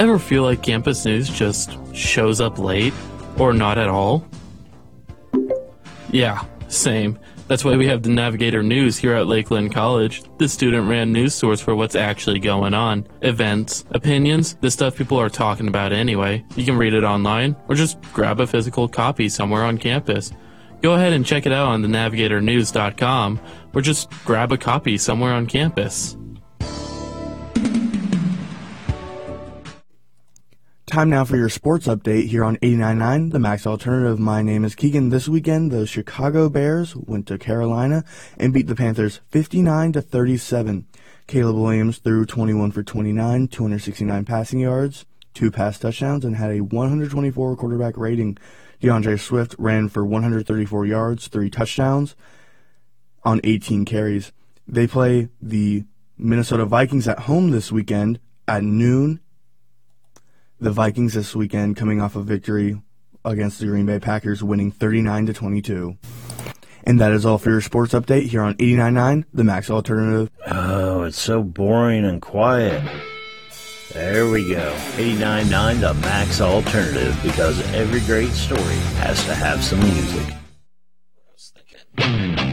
Ever feel like campus news just shows up late or not at all? Yeah, same. That's why we have the Navigator News here at Lakeland College, the student-ran news source for what's actually going on. Events, opinions, the stuff people are talking about anyway. You can read it online or just grab a physical copy somewhere on campus. Go ahead and check it out on thenavigatornews.com or just grab a copy somewhere on campus. Time now for your sports update here on 89.9, the Max Alternative. My name is Keegan. This weekend, the Chicago Bears went to Carolina and beat the Panthers 59-37. Caleb Williams threw 21 for 29, 269 passing yards, 2 pass touchdowns, and had a 124 quarterback rating. DeAndre Swift ran for 134 yards, 3 touchdowns on 18 carries. They play the Minnesota Vikings at home this weekend at noon. The Vikings this weekend coming off a victory against the Green Bay Packers, winning 39-22. And that is all for your sports update here on 89.9, the Max Alternative. Oh, it's so boring and quiet. There we go. 89.9, the Max Alternative, because every great story has to have some music.